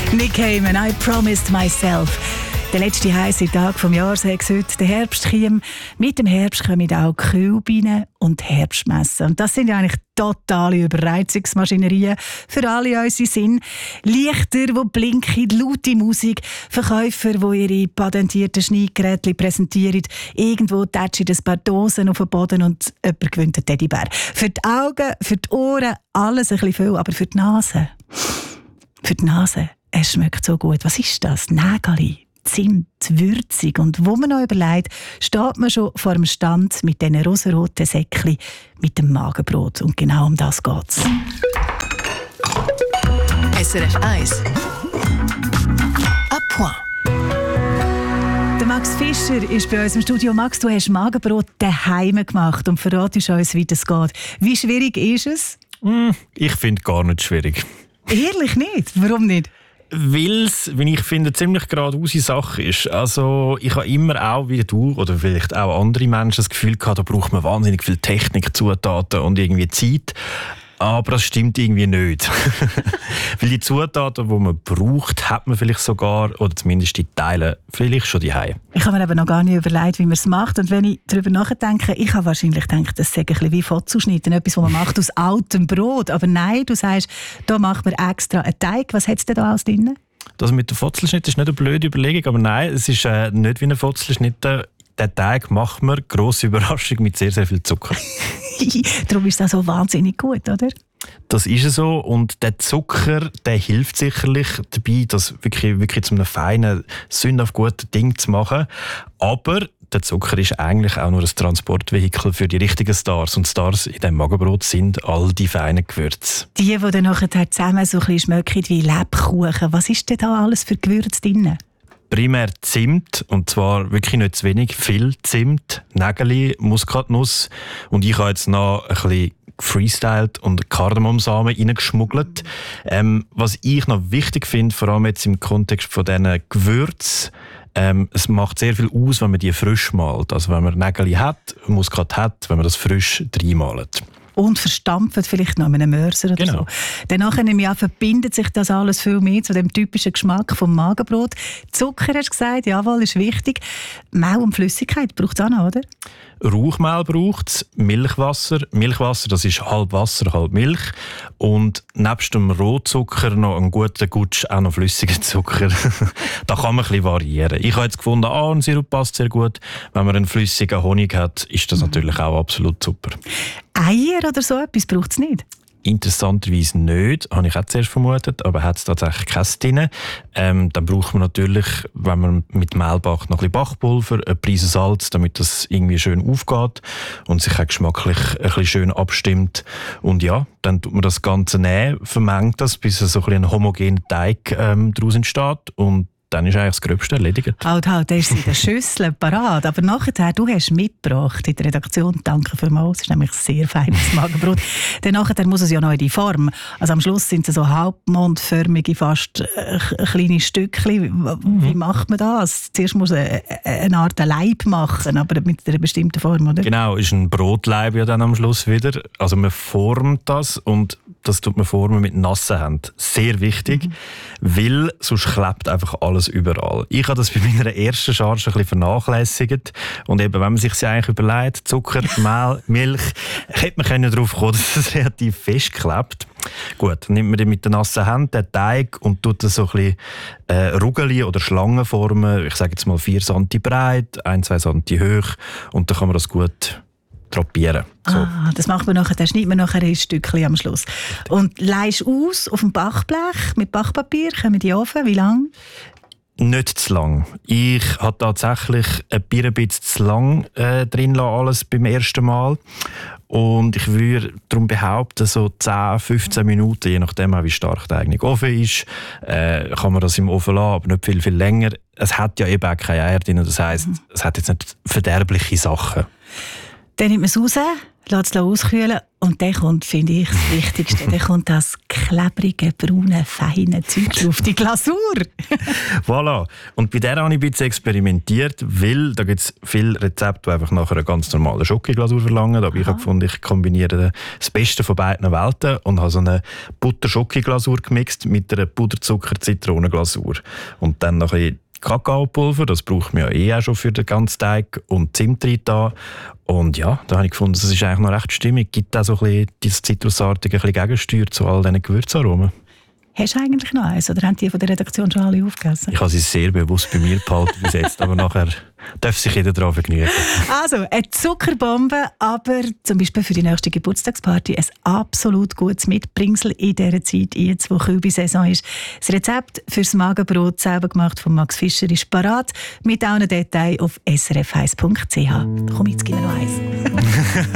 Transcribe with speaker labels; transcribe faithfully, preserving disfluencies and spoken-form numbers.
Speaker 1: Nick Cayman, I promised myself. Der letzte heisse Tag des Jahres sagt heute, der Herbst kommt. Mit dem Herbst kommen auch Kühlbeine und Herbstmessen. Und das sind ja eigentlich totale Überreizungsmaschinerien für alle unsere Sinne. Lichter, die blinken, laute Musik, Verkäufer, die ihre patentierten Schneidgeräte präsentieren, irgendwo tätschen ein paar Dosen auf den Boden und jemand gewinnt einen Teddybär. Für die Augen, für die Ohren, alles ein bisschen viel, aber für die Nase. Für die Nase, es schmeckt so gut. Was ist das? Nägeli. Zimt, würzig. Und wo man noch überlegt, steht man schon vor dem Stand mit diesen rosaroten Säckchen mit dem Magenbrot. Und genau um das geht's.
Speaker 2: S R F eins. A point.
Speaker 1: Der Max Fischer ist bei uns im Studio. Max, du hast Magenbrot daheim gemacht und verratest uns, wie das geht. Wie schwierig ist es?
Speaker 3: Mm, ich finde gar nicht schwierig.
Speaker 1: Ehrlich nicht? Warum nicht?
Speaker 3: Weil es, wie ich finde, ziemlich geradeaus Sache ist. Also ich habe immer auch, wie du oder vielleicht auch andere Menschen, das Gefühl gehabt, da braucht man wahnsinnig viel Technik, Zutaten und irgendwie Zeit. Aber das stimmt irgendwie nicht. Weil die Zutaten, die man braucht, hat man vielleicht sogar, oder zumindest die Teile, vielleicht schon daheim.
Speaker 1: Ich habe mir aber noch gar nicht überlegt, wie man es macht. Und wenn ich darüber nachdenke, ich habe wahrscheinlich gedacht, das sei ein bisschen wie Fotzelschnitten, etwas, was man macht aus altem Brot. Aber nein, du sagst, da macht man extra einen Teig. Was hat es denn da alles drin?
Speaker 3: Das mit dem Fotzelschnitt ist nicht eine blöde Überlegung, aber nein, es ist äh, nicht wie ein Fotzelschnitt. Den Teig macht man, grosse Überraschung, mit sehr, sehr viel Zucker.
Speaker 1: Darum ist das so wahnsinnig gut, oder?
Speaker 3: Das ist es so. Und der Zucker, der hilft sicherlich dabei, das wirklich, wirklich zu einem feinen, sündhaft guten Ding zu machen. Aber der Zucker ist eigentlich auch nur ein Transportvehikel für die richtigen Stars. Und Stars in diesem Magenbrot sind all die feinen Gewürze.
Speaker 1: Die, die dann nachher zusammen so ein bisschen schmecken wie Lebkuchen. Was ist denn da alles für Gewürze drin?
Speaker 3: Primär Zimt, und zwar wirklich nicht zu wenig, viel Zimt, Nägeli, Muskatnuss und ich habe jetzt noch ein bisschen gefreestylt und Kardamomsamen reingeschmuggelt. Ähm, was ich noch wichtig finde, vor allem jetzt im Kontext von diesen Gewürzen, ähm, es macht sehr viel aus, wenn man die frisch malt. Also wenn man Nägeli hat, Muskat hat, wenn man das frisch reinmalt.
Speaker 1: Und verstampft vielleicht noch mit einem Mörser oder
Speaker 3: genau.
Speaker 1: so. Danach im Jahr verbindet sich das alles viel mehr zu dem typischen Geschmack vom Magenbrot. Zucker, hast du gesagt, jawohl, ist wichtig. Mehl und Flüssigkeit braucht es auch noch, oder?
Speaker 3: Rauchmehl braucht es, Milchwasser. Milchwasser, das ist halb Wasser, halb Milch. Und nebst dem Rohzucker noch einen guten Gutsch, auch noch flüssigen Zucker. Da kann man ein bisschen variieren. Ich habe jetzt gefunden, ah, ein Sirup passt sehr gut. Wenn man einen flüssigen Honig hat, ist das mhm. natürlich auch absolut super.
Speaker 1: Eier oder so etwas braucht es nicht?
Speaker 3: Interessanterweise nicht, habe ich auch zuerst vermutet, aber hat es tatsächlich keins drin. Ähm, dann braucht man natürlich, wenn man mit Mehl backt, noch ein bisschen Backpulver, eine Prise Salz, damit das irgendwie schön aufgeht und sich auch geschmacklich ein bisschen schön abstimmt. Und ja, dann tut man das Ganze nehmen, vermengt das, bis so ein, bisschen ein homogener Teig ähm, daraus entsteht und dann ist eigentlich das Gröbste erledigt.
Speaker 1: Halt, halt, der ist in der Schüssel parat. Aber nachher, du hast mitgebracht in der Redaktion, danke vielmals, das ist nämlich sehr feines Magenbrot. Dann nachher muss es ja noch in die Form. Also am Schluss sind es so halbmondförmige, fast äh, kleine Stückchen. Wie, mhm. wie macht man das? Zuerst muss man eine, eine Art Leib machen, aber mit einer bestimmten Form, oder? Genau,
Speaker 3: ist ein Brotleib ja dann am Schluss wieder. Also man formt das und das tut man formen mit nassen Händen. Sehr wichtig, mhm. weil sonst klebt einfach alles überall. Ich habe das bei meiner ersten Charge ein bisschen vernachlässigt. Und eben, wenn man sich eigentlich überlegt, Zucker, Mehl, Milch, hätte man können darauf kommen, dass es relativ fest klebt. Gut, dann nimmt man den mit den nassen Händen, den Teig, und tut das so ein bisschen äh, Rugeli oder Schlangenformen, ich sage jetzt mal vier Zentimeter breit, ein bis zwei Zentimeter hoch, und dann kann man das gut drapieren. So.
Speaker 1: Ah, das macht man nachher, dann schneidet man nachher ein Stückchen am Schluss. Richtig. Und leihst aus auf dem Backblech mit Backpapier, kommen die Ofen, wie lange?
Speaker 3: Nicht zu lang. Ich habe tatsächlich ein bisschen zu lang äh, drin lassen, alles beim ersten Mal. Und ich würde darum behaupten, so zehn, fünfzehn Minuten, je nachdem, wie stark der eigene Ofen ist, äh, kann man das im Ofen lassen, aber nicht viel, viel länger. Es hat ja eben auch keine Eier drin, das heisst, mhm. es hat jetzt nicht verderbliche Sachen.
Speaker 1: Dann nimmt man es raus, lässt es auskühlen Und dann kommt, finde ich, das Wichtigste, dann kommt das klebrige, braune, feine Zeug auf die Glasur.
Speaker 3: Voilà. Und bei der habe ich ein bisschen experimentiert, weil da gibt es viele Rezepte, die einfach nachher eine ganz normale Schokoglasur verlangen. Aber Aha. ich habe gefunden, ich kombiniere das Beste von beiden Welten und habe so eine Butter-Schokoglasur gemixt mit einer Puderzucker-Zitronenglasur. Und dann noch ein Kakaopulver, das braucht man ja eh auch schon für den ganzen Teig, und Zimt rein da. Und ja, da habe ich gefunden, das ist eigentlich noch recht stimmig. Gibt auch so ein bisschen dieses Zitrusartige, ein bisschen Gegensteuer zu all diesen Gewürzaromen.
Speaker 1: Hast du eigentlich noch eins, oder haben die von der Redaktion schon alle aufgegessen?
Speaker 3: Ich habe sie sehr bewusst bei mir behalten bis jetzt, aber nachher darf sich jeder daran vergnügen.
Speaker 1: Also, eine Zuckerbombe, aber zum Beispiel für die nächste Geburtstagsparty ein absolut gutes Mitbringsel in dieser Zeit, jetzt wo Kühlbi-Saison ist. Das Rezept für das Magenbrot, selber gemacht von Max Fischer, ist parat. Mit allen Details auf s r f eins punkt c h. Komm, jetzt gib mir noch eins.